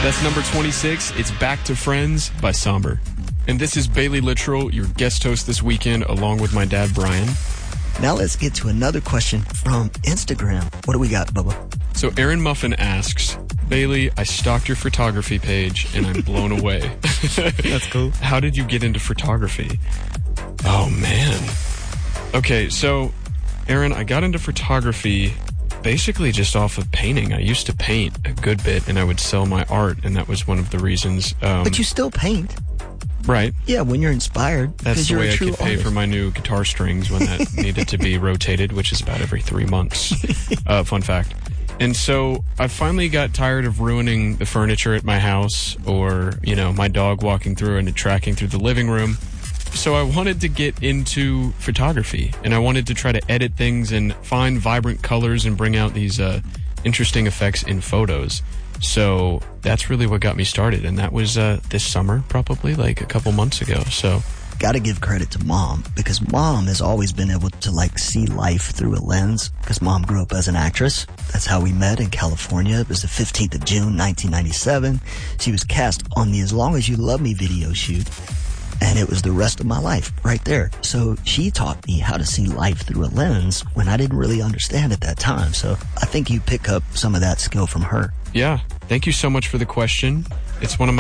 That's number 26. It's Back to Friends by Somber. And this is Bailey Littrell, your guest host this weekend, along with my dad, Brian. Now let's get to another question from Instagram. What do we got, Bubba? So Aaron Muffin asks, Bailey, I stalked your photography page and I'm blown away. That's cool. How did you get into photography? Oh, man. Okay, so Aaron, I got into photography basically just off of painting. I used to paint a good bit and I would sell my art, and that was one of the reasons. But you still paint. Right. Yeah, when you're inspired. That's the you're way a I true could pay artist. for my new guitar strings when that needed to be rotated, which is about every 3 months. Fun fact. And so I finally got tired of ruining the furniture at my house, or, you know, my dog walking through and tracking through the living room. So I wanted to get into photography, and I wanted to try to edit things and find vibrant colors and bring out these interesting effects in photos. So that's really what got me started, and that was this summer, probably like a couple months ago. So Gotta give credit to Mom, because Mom has always been able to see life through a lens, because Mom grew up as an actress. That's how we met in California. It was the 15th of June, 1997. She was cast on the As Long As You Love Me video shoot, and it was the rest of my life right there. So she taught me how to see life through a lens when I didn't really understand at that time. So I think you pick up some of that skill from her. yeah, thank you so much for the question. It's one of my